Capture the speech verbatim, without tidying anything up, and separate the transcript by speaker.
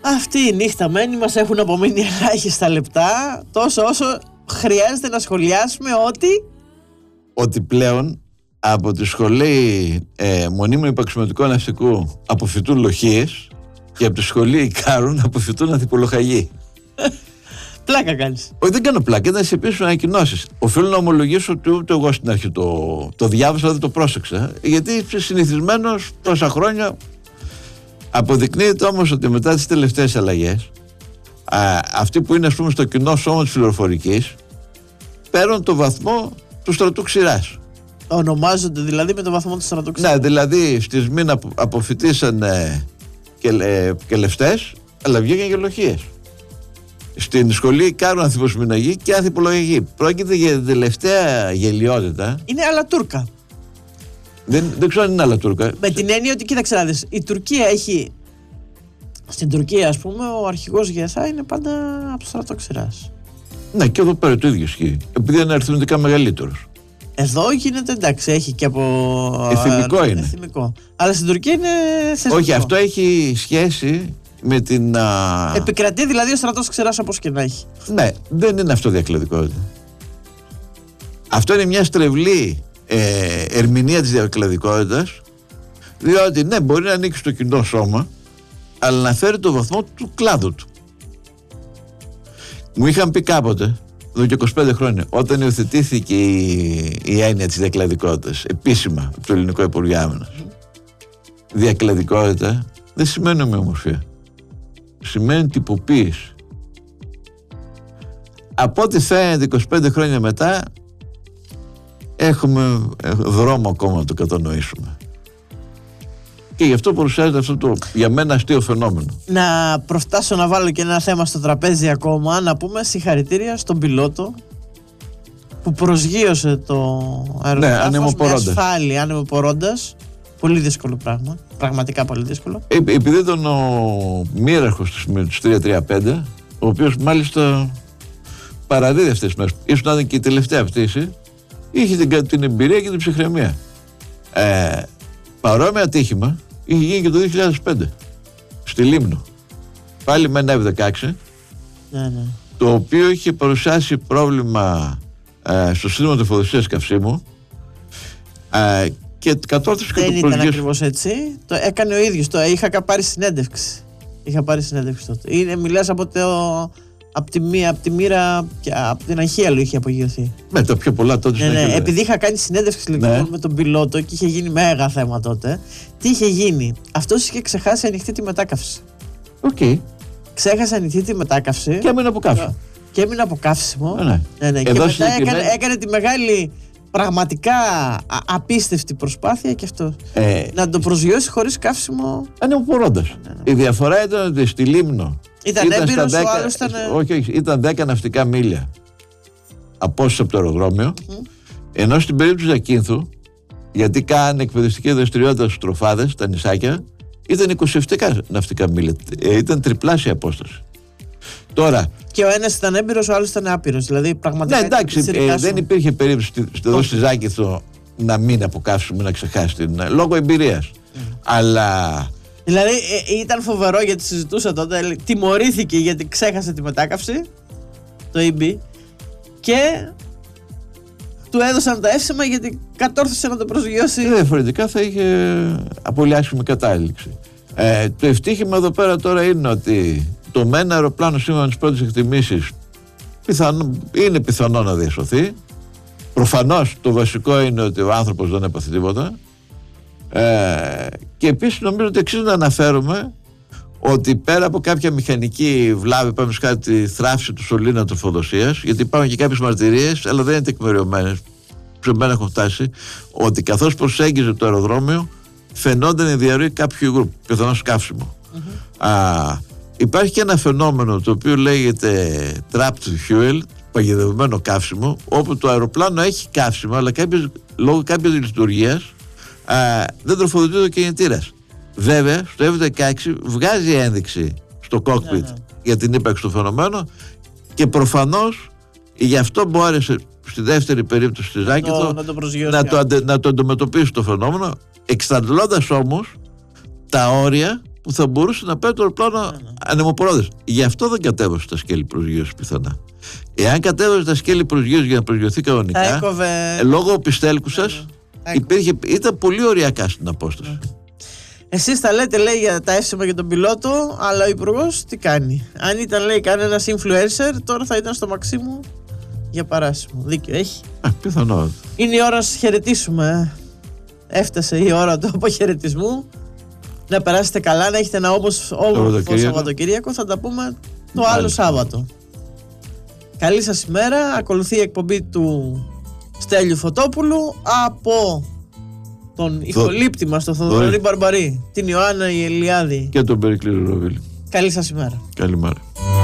Speaker 1: Αυτή η νύχτα μένει, μας έχουν απομείνει ελάχιστα λεπτά, τόσο όσο χρειάζεται να σχολιάσουμε ότι...
Speaker 2: Ότι πλέον από τη σχολή ε, μονίμου υπαξιωματικού ναυτικού αποφυτούν λοχίες και από τη σχολή Ικάρων αποφυτούν ανθιπολοχαγοί.
Speaker 1: Πλάκα κάνεις.
Speaker 2: Όχι, δεν κάνω πλάκα, ήταν σε επίσημες ανακοινώσεις. Οφείλω να ομολογήσω ότι ούτε εγώ στην αρχή το, το διάβασα, δεν το πρόσεξα. Γιατί είσαι συνηθισμένος τόσα χρόνια. Αποδεικνύεται όμως ότι μετά τις τελευταίες αλλαγές, α, αυτοί που είναι, ας πούμε, στο κοινό σώμα της πληροφορικής παίρνουν το βαθμό του στρατού ξηράς.
Speaker 1: Ονομάζονται δηλαδή με το βαθμό του στρατού ξηράς.
Speaker 2: Ναι, δηλαδή στις ΜΗΝ απο, αποφυτίσαν ε, και, ε, και λευστές, αλλά βγήκαν και λοχίες. Στην σχολή Ικάρων ανθιποσμηναγή και ανθιπολογική. Πρόκειται για την τελευταία γελιότητα.
Speaker 1: Είναι άλλα Τούρκα.
Speaker 2: Δεν, δεν ξέρω αν είναι άλλα Τούρκα.
Speaker 1: Με την έννοια ότι, κοίταξε να δεις, η Τουρκία έχει. Στην Τουρκία, ας πούμε, ο αρχηγός ΓΕΘΑ είναι πάντα από το στρατό ξηράς.
Speaker 2: Ναι, και εδώ πέρα το ίδιο ισχύει. Επειδή είναι αριθμητικά μεγαλύτερος.
Speaker 1: Εδώ γίνεται, εντάξει, έχει και από.
Speaker 2: Εθιμικό είναι.
Speaker 1: Εθιμικό. Αλλά στην Τουρκία είναι θεσμικό.
Speaker 2: Όχι, αυτό έχει σχέση με την. Α...
Speaker 1: Επικρατεί δηλαδή ο στρατός ξηράς όπως και να έχει.
Speaker 2: Ναι, δεν είναι αυτό διακλαδικότητα. Αυτό είναι μια στρεβλή ε, ερμηνεία της διακλαδικότητας, διότι ναι, μπορεί να ανοίξει το κοινό σώμα, αλλά να φέρει το βαθμό του κλάδου του. Μου είχαν πει κάποτε, εδώ και είκοσι πέντε χρόνια, όταν υιοθετήθηκε η, η έννοια της διακλαδικότητας επίσημα από το Ελληνικό Υπουργείο Άμυνας, διακλαδικότητα δεν σημαίνει ομοιομορφία. Σημαίνει τυποποίηση. Από ό,τι φαίνεται είκοσι πέντε χρόνια μετά έχουμε δρόμο ακόμα να το κατανοήσουμε. Και γι' αυτό παρουσιάζεται αυτό το για μένα αστείο φαινόμενο.
Speaker 1: Να προφτάσω να βάλω και ένα θέμα στο τραπέζι ακόμα, να πούμε συγχαρητήρια στον πιλότο που προσγείωσε το αερογράφος με ασφάλεια ανεμοπορώντας. Πολύ δύσκολο πράγμα, πραγματικά πολύ δύσκολο.
Speaker 2: Ε, επειδή ήταν ο μοίραρχος της τριακόσια τριάντα πέντε, ο οποίος μάλιστα παραδίδει αυτές τις μέρες, ίσως να ήταν και η τελευταία πτήση, είχε την, την εμπειρία και την ψυχραιμία. Ε, παρόμοιο ατύχημα είχε γίνει και το δύο χιλιάδες πέντε στη Λίμνο. Πάλι με ένα εφ δεκαέξι,
Speaker 1: ναι, ναι.
Speaker 2: το οποίο είχε παρουσιάσει πρόβλημα ε, στο σύστημα τροφοδοσίας καυσίμου ε, και κατόρθωσε και το προσγείωσε.
Speaker 1: Δεν ήταν ακριβώς έτσι. Το έκανε ο ίδιος. Το είχα πάρει συνέντευξη. Είχα πάρει συνέντευξη τότε. Είναι, μιλάς από, το, από, τη, μία, από τη μοίρα και από την Αχίαλο είχε απογειωθεί.
Speaker 2: Με τα πιο πολλά τότε.
Speaker 1: Ναι, ναι, επειδή είχα κάνει συνέντευξη λοιπόν, ναι. με τον πιλότο και είχε γίνει μέγα θέμα τότε. Τι είχε γίνει? Αυτός είχε ξεχάσει ανοιχτή τη μετάκαυση.
Speaker 2: Οκ. Okay.
Speaker 1: Ξέχασε ανοιχτή τη μετάκαυση.
Speaker 2: Και έμεινε από καύσιμο.
Speaker 1: Και έμεινε από καύσιμο.
Speaker 2: Ναι, ναι.
Speaker 1: Ναι, ναι. Και μετά έκανε, έκανε τη μεγάλη. Πραγματικά α, απίστευτη προσπάθεια και αυτό. Ε, να το προσγειώσει χωρίς καύσιμο.
Speaker 2: Ανεμοπορώντας. Ναι, ναι. Η διαφορά ήταν ότι στη Λίμνο
Speaker 1: ήταν, ήταν έμπειρος, ο άλλος ήταν.
Speaker 2: Όχι, όχι, ήταν δέκα ναυτικά μίλια απόσταση από το αεροδρόμιο. Mm. Ενώ στην περίπτωση του Ζακίνθου, γιατί κάνει εκπαιδευτική δραστηριότητα στους τροφάδες, τα νησάκια, ήταν είκοσι επτά ναυτικά μίλια. Ε, ήταν τριπλάσια απόσταση. Τώρα.
Speaker 1: Και ο ένας ήταν έμπειρος, ο άλλος ήταν άπειρος. Δηλαδή πραγματικά.
Speaker 2: Ναι, εντάξει, ε, δεν υπήρχε περίπτωση εδώ στη Ζάκηθο να μην αποκάψουμε, να ξεχάσει την. Λόγω εμπειρίας. Mm. Αλλά.
Speaker 1: Δηλαδή ε, ήταν φοβερό γιατί συζητούσα τότε. Τιμωρήθηκε γιατί ξέχασε τη μετάκαυση. Το ι μπι. Και του έδωσαν τα εύσημα γιατί κατόρθωσε να το προσγειώσει.
Speaker 2: Ε, διαφορετικά θα είχε πολύ άσχημη κατάληξη. Ε, το ευτύχημα εδώ πέρα τώρα είναι ότι το μεν αεροπλάνο σύμφωνα με τις πρώτες εκτιμήσεις πιθανό, είναι πιθανό να διασωθεί. Προφανώς το βασικό είναι ότι ο άνθρωπος δεν έπαθε τίποτα. Ε, και επίσης νομίζω ότι αξίζει να αναφέρουμε ότι πέρα από κάποια μηχανική βλάβη, πάμε σε κάτι θράψη του σωλήνα τροφοδοσίας, γιατί υπάρχουν και κάποιες μαρτυρίες, αλλά δεν είναι τεκμηριωμένες, σε μένα έχουν φτάσει, ότι καθώς προσέγγιζε το αεροδρόμιο φαινόταν η διαρροή κάποιου υγρού, πιθανώς καύσιμο. Mm-hmm. Α, υπάρχει και ένα φαινόμενο το οποίο λέγεται trapped fuel, παγιδευμένο καύσιμο, όπου το αεροπλάνο έχει καύσιμο, αλλά κάποιες, λόγω κάποιας λειτουργίας α, δεν τροφοδοτεί ο κινητήρας. Βέβαια, στο εφ δεκαέξι βγάζει ένδειξη στο cockpit yeah, yeah. για την ύπαρξη του φαινομένου και προφανώς γι' αυτό μπόρεσε στη δεύτερη περίπτωση στη Ζάκηθο
Speaker 1: να το, να
Speaker 2: να το, αντε, να το αντιμετωπίσει το φαινόμενο, εξαντλώντας όμως τα όρια που θα μπορούσε να παίρνει το αεροπλάνο ναι, ναι. ανεμοπορόδες. Γι' αυτό δεν κατέβασε τα σκέλη προσγείωσης πιθανά. Εάν κατέβασε τα σκέλη προσγείωσης για να προσγειωθεί κανονικά, έκοβε... λόγω πιστέλκουσας ναι, ναι. υπήρχε, ήταν πολύ ωριακά στην απόσταση. Ναι.
Speaker 1: Εσείς τα λέτε, λέει, για τα εύσημα για τον πιλότο, αλλά ο υπουργός τι κάνει? Αν ήταν, λέει, κανένας influencer, τώρα θα ήταν στο Μαξίμου για παράσημο. Δίκιο έχει.
Speaker 2: Α, πιθανό.
Speaker 1: Είναι η ώρα να σας χαιρετήσουμε. Έφτασε η ώρα του αποχαιρετισμού. Να περάσετε καλά, να έχετε ένα όπως όμορφο Σαββατοκύριακο. Θα τα πούμε το άλλο Άλλη. Σάββατο. Καλή σας ημέρα. Ακολουθεί η εκπομπή του Στέλιου Φωτόπουλου από τον ηχολήπτη μας, τον Θοδωρή Μπαρμπαρή, την Ιωάννα η Ελιάδη
Speaker 2: και τον Περικλή Ροβίλη.
Speaker 1: Καλή σας ημέρα.
Speaker 2: Καλημέρα.